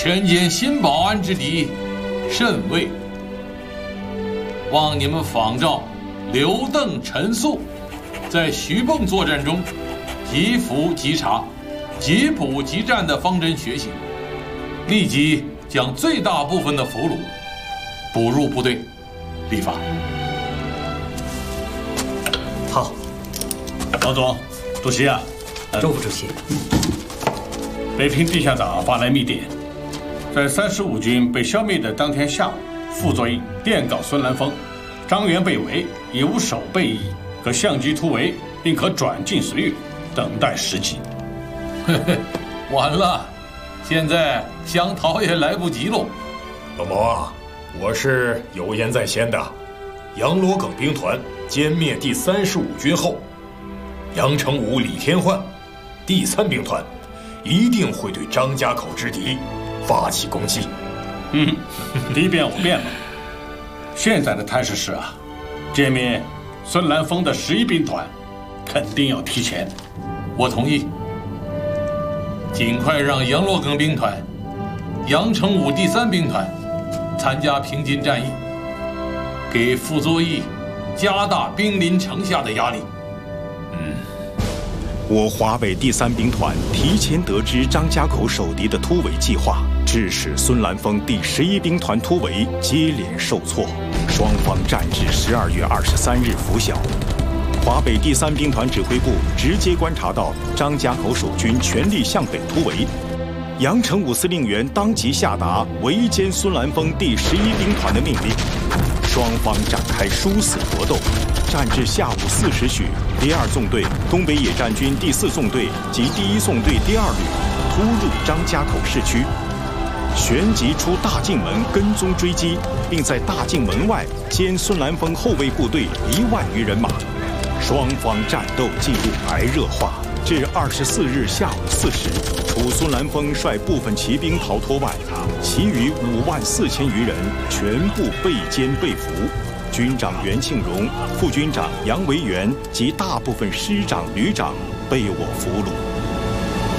全见新保安之敌甚慰，望你们仿照刘邓、陈粟在徐蚌作战中急伏急查、急捕急战的方针学习，立即将最大部分的俘虏补入部队，立法。 好， 老总，主席啊， 周副主席， 北平地下党发来密电，在35军被消灭的当天下午，傅作义电告孙兰峰，张元被围，已无守备意义，可相机突围，并可转进绥远，等待时机。 晚了，现在想逃也来不及喽。 老毛啊，我是有言在先的，杨罗耿兵团歼灭第35军后，杨成武、李天焕第3兵团一定会对张家口之敌发起攻击。 敌变我变了。现在的态势是啊，歼灭孙兰峰的11兵团，肯定要提前。 我同意，尽快让杨罗耿兵团、杨成武第3兵团参加平津战役，给傅作义加大兵临城下的压力。 我华北第3兵团提前得知张家口守敌的突围计划，致使孙兰峰第11兵团突围接连受挫，双方战至12月23日拂晓。华北第3兵团指挥部直接观察到张家口守军全力向北突围，杨成武司令员当即下达围歼孙兰峰第11兵团的命令，双方展开殊死搏斗。战至下午4时许，第2纵队、东北野战军第4纵队及第1纵队第2旅突入张家口市区，旋即出大境门跟踪追击，并在大境门外歼孙兰峰后卫部队1万余人马。双方战斗进入白热化，至24日下午4时，除孙兰峰率部分骑兵逃脱外，其余5万4千余人全部被歼被俘。军长袁庆荣、副军长杨维元及大部分师长、旅长被我俘虏。